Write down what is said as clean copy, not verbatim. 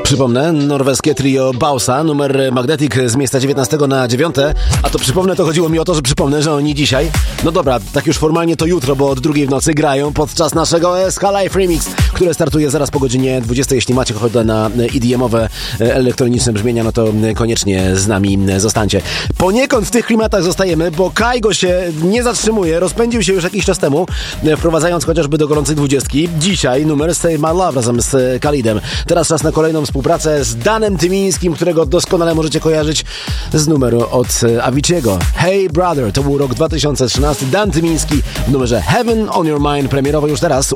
Przypomnę, norweskie trio Bausa, numer Magnetic z miejsca 19 na 9. A to przypomnę, to chodziło mi o to, że przypomnę, że oni dzisiaj, no dobra, tak już formalnie to jutro, bo od 2 w nocy grają podczas naszego SK Live Remix, które startuje zaraz po godzinie 20. Jeśli macie ochotę na EDM-owe, elektroniczne brzmienia, no to koniecznie z nami zostańcie. Poniekąd w tych klimatach zostajemy, bo Kaigo się nie zatrzymuje, rozpędził się już jakiś czas temu, wprowadzając chociażby do gorącej 20. Dzisiaj numer Save My Love razem z Khalidem. Teraz czas na kolejną współpracę z Danem Tymińskim, którego doskonale możecie kojarzyć z numeru od Avicii'ego. Hey Brother, to był rok 2013. Dan Tymiński w numerze Heaven on Your Mind, premierowo już teraz.